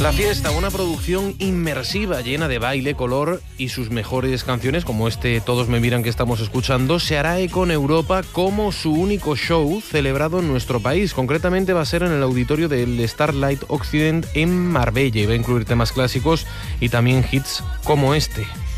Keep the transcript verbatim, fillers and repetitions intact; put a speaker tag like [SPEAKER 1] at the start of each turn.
[SPEAKER 1] La Fiesta, una producción inmersiva llena de baile, color y sus mejores canciones, como este Todos me miran que estamos escuchando, se hará eco en Europa como su único show celebrado en nuestro país. Concretamente va a ser en el auditorio del Starlight Occident en Marbella y va a incluir temas clásicos y también hits como este.